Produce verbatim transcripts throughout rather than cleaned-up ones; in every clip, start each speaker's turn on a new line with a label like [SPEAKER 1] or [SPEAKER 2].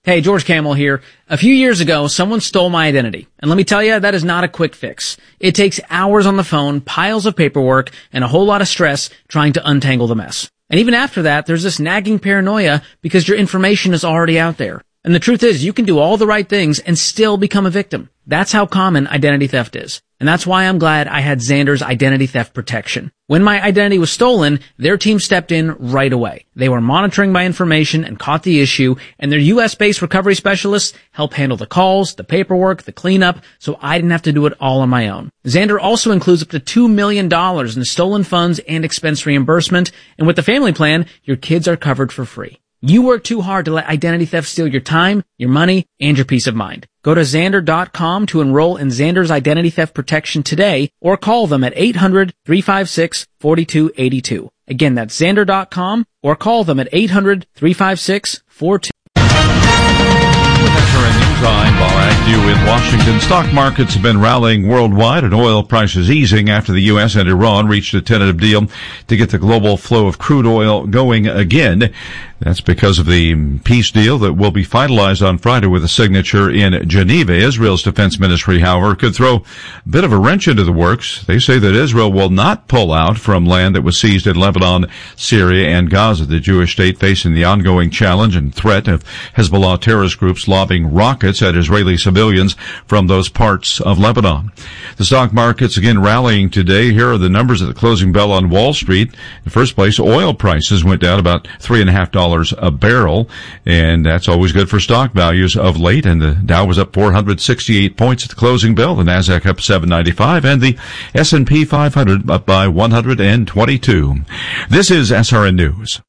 [SPEAKER 1] Hey, George Camel here. A few years ago, someone stole my identity. And let me tell you, that is not a quick fix. It takes hours on the phone, piles of paperwork, and a whole lot of stress trying to untangle the mess. And even after that, there's this nagging paranoia because your information is already out there. And the truth is, you can do all the right things and still become a victim. That's how common identity theft is. And that's why I'm glad I had Xander's identity theft protection. When my identity was stolen, their team stepped in right away. They were monitoring my information and caught the issue, and their U S-based recovery specialists helped handle the calls, the paperwork, the cleanup, so I didn't have to do it all on my own. Xander also includes up to two million dollars in stolen funds and expense reimbursement, and with the family plan, your kids are covered for free. You work too hard to let identity theft steal your time, your money, and your peace of mind. Go to Xander dot com to enroll in Xander's identity theft protection today, or call them at eight hundred, three five six, four two eight two. Again, that's Xander dot com, or call them at eight hundred, three five six, four two eight two.
[SPEAKER 2] I'm Bob you in Washington. Stock markets have been rallying worldwide and oil prices easing after the U S and Iran reached a tentative deal to get the global flow of crude oil going again. That's because of the peace deal that will be finalized on Friday with a signature in Geneva. Israel's defense ministry, however, could throw a bit of a wrench into the works. They say that Israel will not pull out from land that was seized in Lebanon, Syria, and Gaza, the Jewish state facing the ongoing challenge and threat of Hezbollah terrorist groups lobbing rockets at Israeli civilians from those parts of Lebanon. The stock market's again rallying today. Here are the numbers at the closing bell on Wall Street. In the first place, oil prices went down about three and a half dollars a barrel, and that's always good for stock values of late. And the Dow was up four hundred sixty-eight points at the closing bell, the Nasdaq up seven ninety-five, and the S and P five hundred up by one hundred twenty-two. This is S R N News.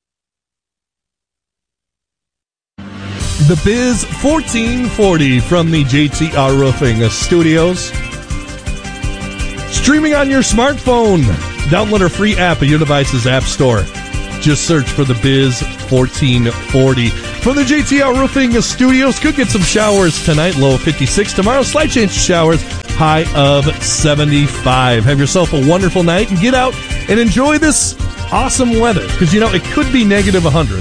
[SPEAKER 3] The Biz fourteen forty from the J T R Roofing Studios. Streaming on your smartphone. Download our free app at your device's app store. Just search for the Biz fourteen forty. From the J T R Roofing Studios, could get some showers tonight, low of fifty-six. Tomorrow, slight change to showers, high of seventy-five. Have yourself a wonderful night and get out and enjoy this awesome weather. Because, you know, it could be negative one hundred.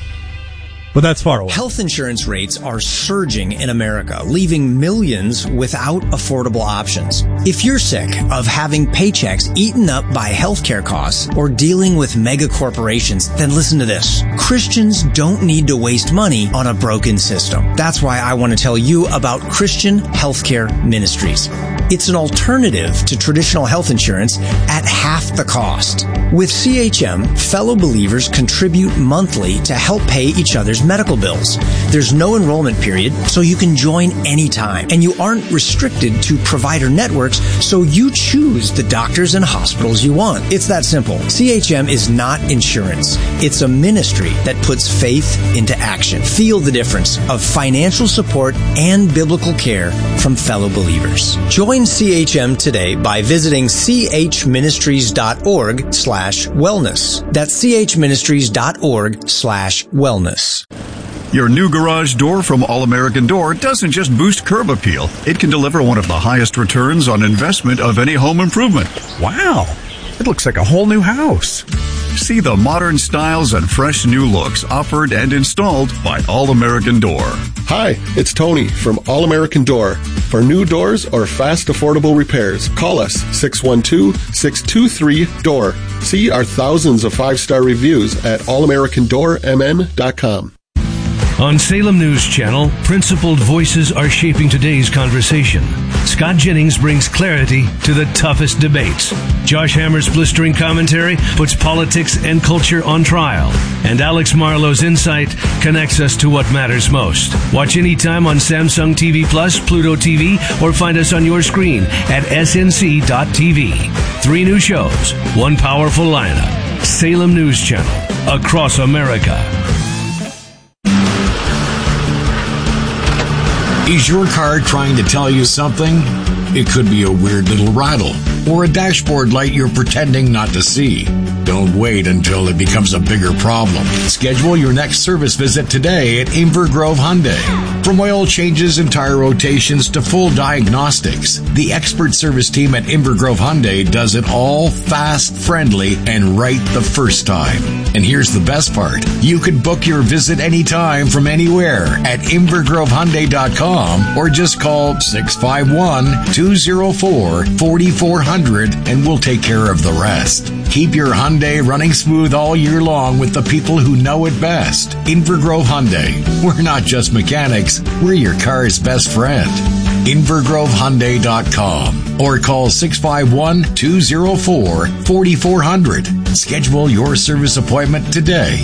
[SPEAKER 3] But that's far away.
[SPEAKER 4] Health insurance rates are surging in America, leaving millions without affordable options. If you're sick of having paychecks eaten up by healthcare costs or dealing with mega corporations, then listen to this. Christians don't need to waste money on a broken system. That's why I want to tell you about Christian Healthcare Ministries. It's an alternative to traditional health insurance at half the cost. With C H M, fellow believers contribute monthly to help pay each other's medical bills. There's no enrollment period, so you can join anytime. And you aren't restricted to provider networks, so you choose the doctors and hospitals you want. It's that simple. C H M is not insurance. It's a ministry that puts faith into action. Feel the difference of financial support and biblical care from fellow believers. Join C H M today by visiting c h ministries dot org slash wellness. That's c h ministries dot org slash wellness.
[SPEAKER 5] Your new garage door from All American Door doesn't just boost curb appeal. It can deliver one of the highest returns on investment of any home improvement.
[SPEAKER 6] Wow, it looks like a whole new house.
[SPEAKER 5] See the modern styles and fresh new looks offered and installed by All American Door.
[SPEAKER 7] Hi, it's Tony from All American Door. For new doors or fast, affordable repairs, call us six one two, six two three, D O O R. See our thousands of five-star reviews at all american door m n dot com.
[SPEAKER 8] On Salem News Channel, principled voices are shaping today's conversation. Scott Jennings brings clarity to the toughest debates. Josh Hammer's blistering commentary puts politics and culture on trial. And Alex Marlowe's insight connects us to what matters most. Watch anytime on Samsung T V Plus, Pluto T V, or find us on your screen at s n c dot t v. Three new shows, one powerful lineup. Salem News Channel, across America.
[SPEAKER 9] Is your car trying to tell you something? It could be a weird little rattle or a dashboard light you're pretending not to see. Don't wait until it becomes a bigger problem. Schedule your next service visit today at Inver Grove Hyundai. From oil changes and tire rotations to full diagnostics, the expert service team at Inver Grove Hyundai does it all fast, friendly, and right the first time. And here's the best part. You can book your visit anytime from anywhere at inver grove hyundai dot com or just call six five one, two oh four, four four zero zero and we'll take care of the rest. Keep your Hyundai running smooth all year long with the people who know it best. Inver Grove Hyundai. We're not just mechanics, we're your car's best friend. inver grove hyundai dot com or call six five one, two oh four, four four zero zero. Schedule your service appointment today.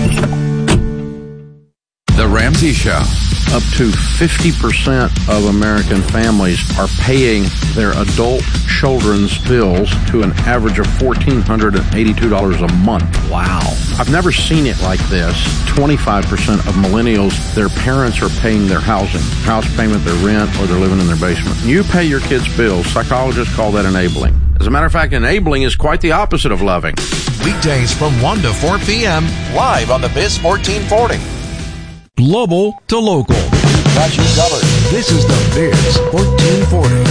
[SPEAKER 10] The Ramsey Show. Up to fifty percent of American families are paying their adult children's bills to an average of one thousand four hundred eighty-two dollars a month. Wow. I've never seen it like this. twenty-five percent of millennials, their parents are paying their housing, house payment, their rent, or they're living in their basement. You pay your kids' bills. Psychologists call that enabling. As a matter of fact, enabling is quite the opposite of loving.
[SPEAKER 11] Weekdays from one to four p.m. live on the Biz fourteen forty.
[SPEAKER 3] Global to local.
[SPEAKER 11] Got you covered. This is the Biz fourteen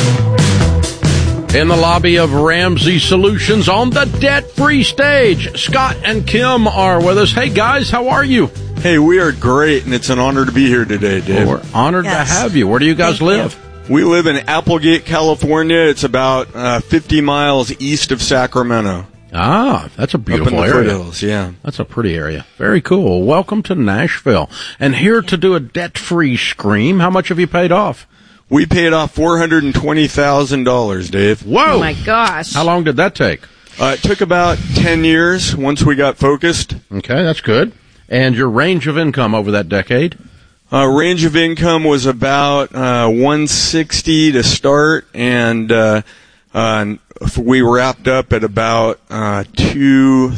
[SPEAKER 11] forty.
[SPEAKER 10] In the lobby of Ramsey Solutions on the debt-free stage, Scott and Kim are with us. Hey, guys, how are you?
[SPEAKER 12] Hey, we are great, and it's an honor to be here today, Dave.
[SPEAKER 10] Well, we're honored yes. to have you. Where do you guys Thank live?
[SPEAKER 12] You. We live in Applegate, California. It's about uh, fifty miles east of Sacramento.
[SPEAKER 10] Ah, that's a beautiful
[SPEAKER 12] Up in the
[SPEAKER 10] area.
[SPEAKER 12] Foothills, yeah.
[SPEAKER 10] That's a pretty area. Very cool. Welcome to Nashville. And here to do a debt-free scream, how much have you paid off?
[SPEAKER 12] We paid off four hundred twenty thousand dollars, Dave.
[SPEAKER 10] Whoa!
[SPEAKER 13] Oh, my gosh.
[SPEAKER 10] How long did that take?
[SPEAKER 12] Uh, it took about ten years once we got focused.
[SPEAKER 10] Okay, that's good. And your range of income over that decade?
[SPEAKER 12] Uh, range of income was about uh, one hundred sixty to start, and uh, uh, we wrapped up at about uh, two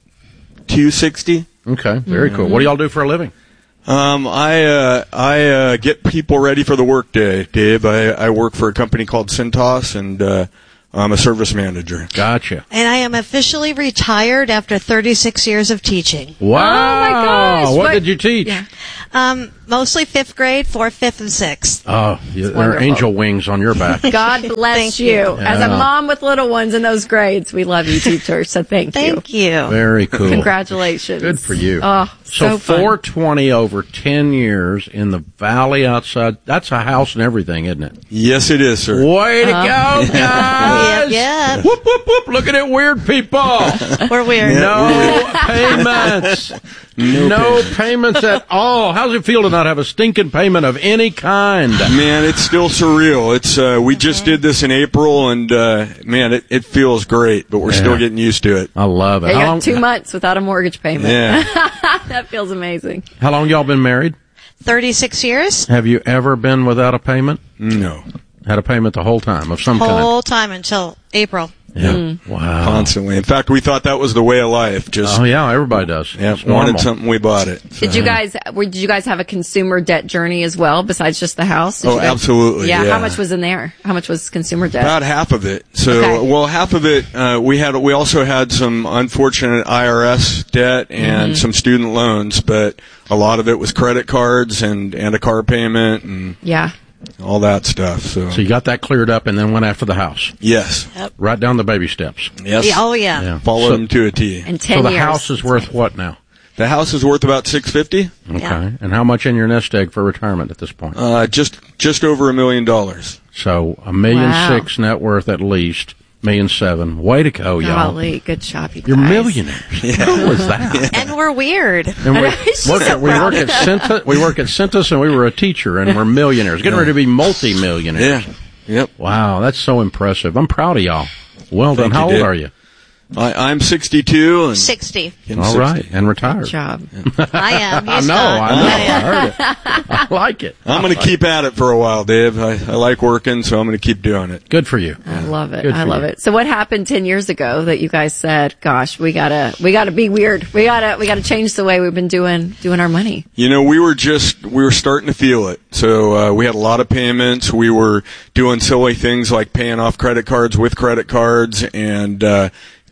[SPEAKER 12] two sixty.
[SPEAKER 10] Okay, very mm-hmm. cool. What do y'all do for a living?
[SPEAKER 12] Um, I uh, I uh, get people ready for the workday, Dave. I, I work for a company called Cintas, and uh, I'm a service manager.
[SPEAKER 10] Gotcha.
[SPEAKER 14] And I am officially retired after thirty-six years of teaching.
[SPEAKER 10] Wow!
[SPEAKER 13] Oh my gosh!
[SPEAKER 10] What,
[SPEAKER 13] what
[SPEAKER 10] did you teach?
[SPEAKER 14] Yeah. Um, mostly fifth grade, fourth, fifth, and sixth.
[SPEAKER 10] Oh, you, there are angel wings on your back.
[SPEAKER 13] God bless you. you.
[SPEAKER 10] Yeah.
[SPEAKER 13] As a mom with little ones in those grades, we love you, teachers. So thank,
[SPEAKER 14] thank you.
[SPEAKER 13] Thank
[SPEAKER 14] you.
[SPEAKER 10] Very cool.
[SPEAKER 13] Congratulations.
[SPEAKER 10] Good for you.
[SPEAKER 13] Oh, so,
[SPEAKER 10] so four twenty over ten years in the valley outside. That's a house and everything, isn't it?
[SPEAKER 12] Yes, it is, sir.
[SPEAKER 10] Way to
[SPEAKER 13] uh,
[SPEAKER 10] go, guys!
[SPEAKER 14] Yep, yep.
[SPEAKER 10] Whoop, whoop, whoop. Look at it, weird people.
[SPEAKER 14] We're weird.
[SPEAKER 10] No payments. No, no payments at all. How does it feel to not have a stinking payment of any kind?
[SPEAKER 12] Man, it's still surreal. It's uh, we just did this in April, and uh, man, it, it feels great, but we're yeah. still getting used to it.
[SPEAKER 10] I love it.
[SPEAKER 13] You
[SPEAKER 10] How
[SPEAKER 13] got
[SPEAKER 10] long,
[SPEAKER 13] two months without a mortgage payment.
[SPEAKER 12] Yeah.
[SPEAKER 13] That feels amazing.
[SPEAKER 10] How long y'all been married?
[SPEAKER 14] thirty-six years.
[SPEAKER 10] Have you ever been without a payment?
[SPEAKER 12] No.
[SPEAKER 10] Had a payment the whole time of some
[SPEAKER 14] whole
[SPEAKER 10] kind?
[SPEAKER 14] Whole time until April.
[SPEAKER 10] Yeah.
[SPEAKER 13] Mm.
[SPEAKER 10] Wow.
[SPEAKER 12] Constantly. In fact, we thought that was the way of life. Just
[SPEAKER 10] oh yeah, everybody does.
[SPEAKER 12] Yeah,
[SPEAKER 10] it's
[SPEAKER 12] wanted
[SPEAKER 10] normal.
[SPEAKER 12] something, we bought it. So.
[SPEAKER 13] Did you guys? Did you guys have a consumer debt journey as well, besides just the house? Did
[SPEAKER 12] oh,
[SPEAKER 13] you guys,
[SPEAKER 12] absolutely.
[SPEAKER 13] Yeah,
[SPEAKER 12] yeah.
[SPEAKER 13] How much was in there? How much was consumer debt?
[SPEAKER 12] About half of it. So,
[SPEAKER 13] okay.
[SPEAKER 12] well, half of it uh, we had. We also had some unfortunate I R S debt and mm-hmm. some student loans, but a lot of it was credit cards and and a car payment and
[SPEAKER 13] yeah.
[SPEAKER 12] all that stuff. So.
[SPEAKER 10] so you got that cleared up and then went after the house.
[SPEAKER 12] Yes.
[SPEAKER 14] Yep.
[SPEAKER 10] Right down the baby steps.
[SPEAKER 12] Yes.
[SPEAKER 14] Yeah, oh yeah.
[SPEAKER 10] yeah.
[SPEAKER 12] Followed
[SPEAKER 10] so,
[SPEAKER 12] them to a T.
[SPEAKER 13] And ten
[SPEAKER 10] so the
[SPEAKER 13] years.
[SPEAKER 10] house is worth what now?
[SPEAKER 12] The house is worth about six fifty.
[SPEAKER 10] Okay.
[SPEAKER 14] Yeah.
[SPEAKER 10] And how much in your nest egg for retirement at this point?
[SPEAKER 12] Uh, just just over a million dollars.
[SPEAKER 10] So a million
[SPEAKER 13] wow.
[SPEAKER 10] six net worth at least. Million seven. Way to go, y'all.
[SPEAKER 13] Golly, good job, you guys.
[SPEAKER 10] You're millionaires. Yeah. Who was that?
[SPEAKER 14] Yeah. And we're weird.
[SPEAKER 10] And we work,
[SPEAKER 13] so
[SPEAKER 10] at, we work at Cintas, we work at Cintas, and we were a teacher, and we're millionaires. Getting ready to be multi-millionaires.
[SPEAKER 12] Yeah. Yep.
[SPEAKER 10] Wow, that's so impressive. I'm proud of y'all. Well done.
[SPEAKER 12] Thank
[SPEAKER 10] How
[SPEAKER 12] you,
[SPEAKER 10] old
[SPEAKER 12] Dave.
[SPEAKER 10] are you?
[SPEAKER 12] I, I'm sixty-two. And
[SPEAKER 14] sixty.
[SPEAKER 10] All right, and retired.
[SPEAKER 13] Good job.
[SPEAKER 14] I am.
[SPEAKER 10] I
[SPEAKER 14] He's
[SPEAKER 10] know,
[SPEAKER 14] not.
[SPEAKER 10] I know. I heard it. I like it.
[SPEAKER 12] I'm going to keep at it for a while, Dave. I, I like working, so I'm going to keep doing it.
[SPEAKER 10] Good for you.
[SPEAKER 13] I love it.
[SPEAKER 10] Good
[SPEAKER 13] I
[SPEAKER 10] for
[SPEAKER 13] love
[SPEAKER 10] you.
[SPEAKER 13] it. So what happened ten years ago that you guys said, gosh, we gotta, we gotta be weird. We gotta, we gotta change the way we've been doing, doing our money.
[SPEAKER 12] You know, we were just, we were starting to feel it. So, uh, we had a lot of payments. We were doing silly things like paying off credit cards with credit cards and, uh,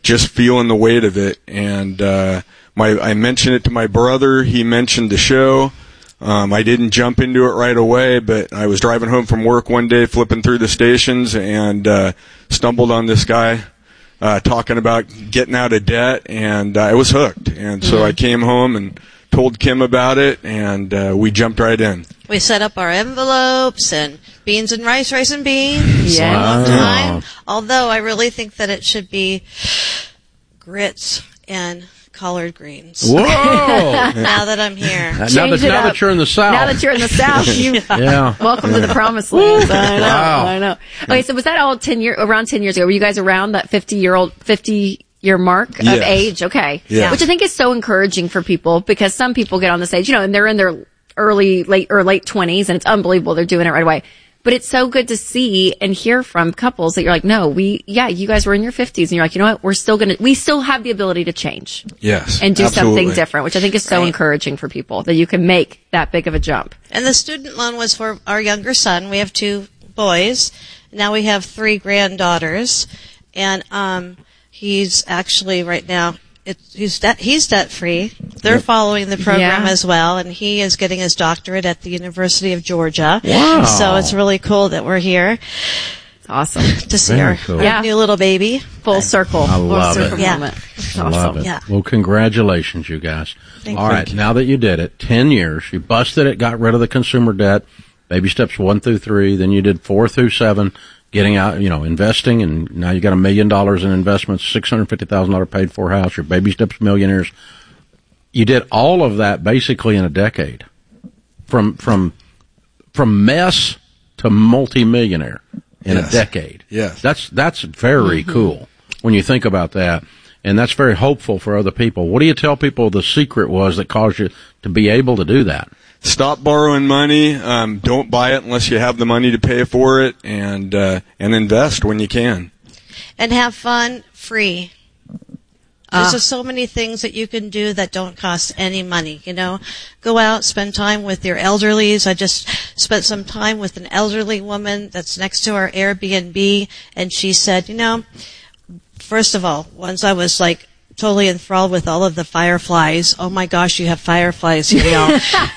[SPEAKER 12] just feeling the weight of it. And uh, my I mentioned it to my brother. He mentioned the show. Um, I didn't jump into it right away, but I was driving home from work one day, flipping through the stations, and uh, stumbled on this guy uh, talking about getting out of debt, and uh, I was hooked. And so I came home and told Kim about it, and uh, we jumped right in.
[SPEAKER 14] We set up our envelopes and beans and rice, rice and beans.
[SPEAKER 13] Yeah.
[SPEAKER 14] A long
[SPEAKER 2] Wow.
[SPEAKER 14] time. Although I really think that it should be grits and collard greens.
[SPEAKER 10] Whoa!
[SPEAKER 14] Now that I'm here.
[SPEAKER 10] Now that,
[SPEAKER 13] Change it
[SPEAKER 10] now
[SPEAKER 13] up.
[SPEAKER 10] that you're in the South.
[SPEAKER 13] Now that you're in the South, you
[SPEAKER 10] Yeah.
[SPEAKER 13] welcome to the promised land. I know,
[SPEAKER 10] Wow.
[SPEAKER 13] I know. Okay, so was that all ten year around ten years ago? Were you guys around that fifty year old fifty year mark of
[SPEAKER 12] Yes.
[SPEAKER 13] age? Okay,
[SPEAKER 12] Yeah.
[SPEAKER 13] which I think is so encouraging for people because some people get on this age, you know, and they're in their early, late or late twenties, and it's unbelievable they're doing it right away. But it's so good to see and hear from couples that you're like, no, we, yeah, you guys were in your fifties, and you're like, you know what, we're still gonna, we still have the ability to change.
[SPEAKER 12] Yes,
[SPEAKER 13] And do
[SPEAKER 12] absolutely.
[SPEAKER 13] something different, which I think is so
[SPEAKER 14] Right.
[SPEAKER 13] encouraging for people that you can make that big of a jump.
[SPEAKER 14] And the student loan was for our younger son. We have two boys. Now we have three granddaughters. And um, he's actually right now, it, he's debt, he's debt free. They're following the program
[SPEAKER 13] Yeah.
[SPEAKER 14] as well. And he is getting his doctorate at the University of Georgia.
[SPEAKER 10] Wow.
[SPEAKER 14] So it's really cool that we're here
[SPEAKER 13] It's awesome.
[SPEAKER 14] to see
[SPEAKER 10] Very
[SPEAKER 14] our,
[SPEAKER 10] cool.
[SPEAKER 14] our
[SPEAKER 13] Yeah.
[SPEAKER 14] new little baby.
[SPEAKER 13] Full circle.
[SPEAKER 10] I
[SPEAKER 13] Full
[SPEAKER 10] love
[SPEAKER 13] circle
[SPEAKER 10] it.
[SPEAKER 14] Yeah.
[SPEAKER 13] moment. It's
[SPEAKER 10] I
[SPEAKER 13] awesome.
[SPEAKER 10] love it.
[SPEAKER 14] Yeah.
[SPEAKER 10] Well, congratulations, you guys.
[SPEAKER 14] Thank
[SPEAKER 10] All
[SPEAKER 14] you.
[SPEAKER 10] right, now that you did it, ten years, you busted it, got rid of the consumer debt, baby steps one through three, then you did four through seven, getting out, you know, investing, and now you got a million dollars in investments, six hundred fifty thousand dollars paid for house, your baby steps millionaires. You did all of that basically in a decade. From, from, from mess to multimillionaire in
[SPEAKER 12] Yes.
[SPEAKER 10] a decade.
[SPEAKER 12] Yes.
[SPEAKER 10] That's, that's very cool when you think about that. And that's very hopeful for other people. What do you tell people the secret was that caused you to be able to do that?
[SPEAKER 12] Stop borrowing money. Um, don't buy it unless you have the money to pay for it, and uh, and invest when you can.
[SPEAKER 14] And have fun free.
[SPEAKER 13] Ah.
[SPEAKER 14] There's just so many things that you can do that don't cost any money, you know. Go out, spend time with your elderlies. I just spent some time with an elderly woman that's next to our Airbnb, and she said, you know, first of all, once I was like totally enthralled with all of the fireflies. Oh my gosh, you have fireflies here, y'all.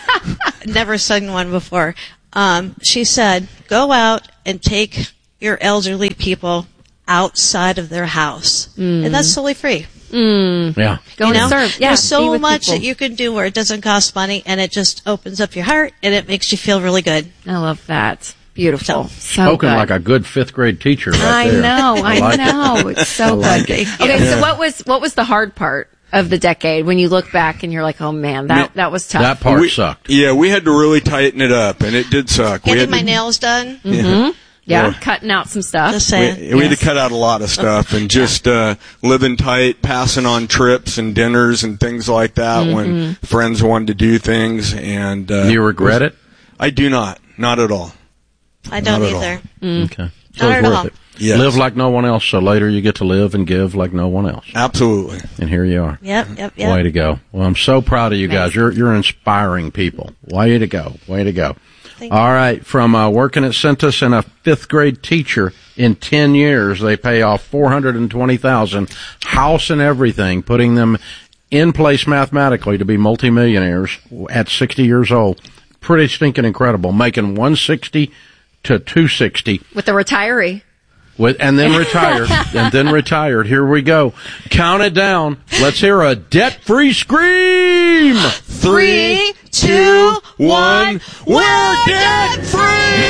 [SPEAKER 14] Never seen one before. Um, she said, go out and take your elderly people outside of their house.
[SPEAKER 13] Mm.
[SPEAKER 14] And that's totally free.
[SPEAKER 13] Mm.
[SPEAKER 10] Yeah.
[SPEAKER 13] Go
[SPEAKER 14] You
[SPEAKER 13] and
[SPEAKER 14] know?
[SPEAKER 13] serve. Yeah.
[SPEAKER 14] There's
[SPEAKER 13] be
[SPEAKER 14] so
[SPEAKER 13] with
[SPEAKER 14] much
[SPEAKER 13] people.
[SPEAKER 14] that you can do where it doesn't cost money, and it just opens up your heart, and it makes you feel really good.
[SPEAKER 13] I love that. Beautiful. So,
[SPEAKER 10] Spoken
[SPEAKER 13] good.
[SPEAKER 10] like a good fifth grade teacher right
[SPEAKER 13] I
[SPEAKER 10] there.
[SPEAKER 13] know. I,
[SPEAKER 10] like
[SPEAKER 13] know.
[SPEAKER 10] It.
[SPEAKER 13] It's so
[SPEAKER 10] I like
[SPEAKER 13] good.
[SPEAKER 10] it.
[SPEAKER 13] Okay.
[SPEAKER 10] Yeah.
[SPEAKER 13] So what was, what was the hard part of the decade when you look back and you're like, oh man, that, that was tough.
[SPEAKER 10] That part
[SPEAKER 12] we,
[SPEAKER 10] sucked.
[SPEAKER 12] Yeah, we had to really tighten it up, and it did suck. We
[SPEAKER 14] Getting
[SPEAKER 12] had
[SPEAKER 14] my
[SPEAKER 12] to,
[SPEAKER 14] nails done.
[SPEAKER 13] Mm-hmm. Yeah.
[SPEAKER 12] Yeah.
[SPEAKER 13] Cutting out some stuff.
[SPEAKER 14] Just
[SPEAKER 12] we,
[SPEAKER 14] saying.
[SPEAKER 12] we had to cut out a lot of stuff and just uh, living tight, passing on trips and dinners and things like that
[SPEAKER 13] Mm-hmm.
[SPEAKER 12] when friends wanted to do things. And uh,
[SPEAKER 10] Do you regret it?
[SPEAKER 12] I do not, not at all.
[SPEAKER 14] I don't
[SPEAKER 12] Not at
[SPEAKER 14] either.
[SPEAKER 13] Mm.
[SPEAKER 10] Okay. So
[SPEAKER 14] Not
[SPEAKER 10] it's
[SPEAKER 14] at
[SPEAKER 10] worth
[SPEAKER 14] all.
[SPEAKER 10] it.
[SPEAKER 12] Yes.
[SPEAKER 10] Live like no one else, so later you get to live and give like no one else.
[SPEAKER 12] Absolutely.
[SPEAKER 10] And here you are.
[SPEAKER 14] Yep, yep, yep.
[SPEAKER 10] Way to go. Well, I'm so proud of you guys. You're you're inspiring people. Way to go. Way to go.
[SPEAKER 14] Thank
[SPEAKER 10] All right. From uh, working at Centus and a fifth grade teacher in ten years, they pay off four hundred twenty thousand dollars, house and everything, putting them in place mathematically to be multimillionaires at sixty years old. Pretty stinking incredible. Making one sixty to two sixty.
[SPEAKER 13] With the retiree.
[SPEAKER 10] With, and then retired, and then retired. Here we go. Count it down. Let's hear a debt-free scream.
[SPEAKER 14] Three, two, one.
[SPEAKER 12] We're debt free!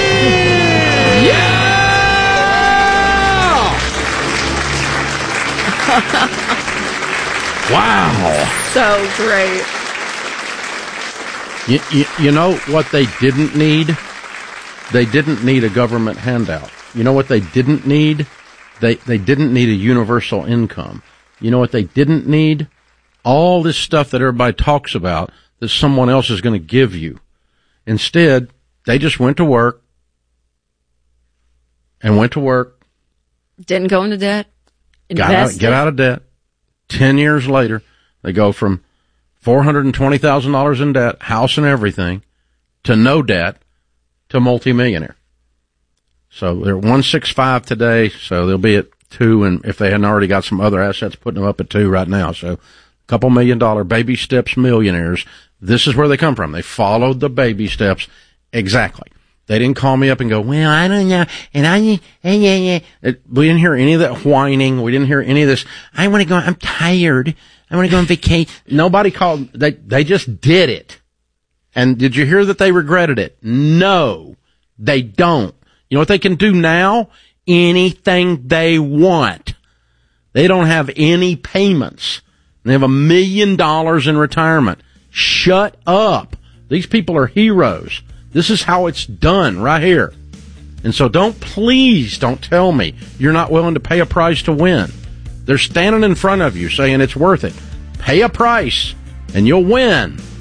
[SPEAKER 10] Wow.
[SPEAKER 13] So great.
[SPEAKER 10] You, you, you know what they didn't need? They didn't need a government handout. You know what they didn't need? They, they didn't need a universal income. You know what they didn't need? All this stuff that everybody talks about that someone else is going to give you. Instead, they just went to work and went to work,
[SPEAKER 13] Didn't go into debt.
[SPEAKER 10] got out,
[SPEAKER 13] Invested.
[SPEAKER 10] get out of debt. Ten years later, they go from four hundred twenty thousand dollars in debt, house and everything, to no debt, to multimillionaire. So they're one sixty-five today, so they'll be at two, and if they hadn't already got some other assets, putting them up at two right now. So a couple million dollar baby steps millionaires. This is where they come from. They followed the baby steps exactly. They didn't call me up and go, well, I don't know, and I, yeah, yeah, yeah. We didn't hear any of that whining. We didn't hear any of this. I want to go, I'm tired. I want to go on vacation. Nobody called. They, they just did it. And did you hear that they regretted it? No, they don't. You know what they can do now? Anything they want. They don't have any payments. They have a million dollars in retirement. Shut up. These people are heroes. This is how it's done right here. And so don't, please don't tell me you're not willing to pay a price to win. They're standing in front of you saying it's worth it. Pay a price and you'll win.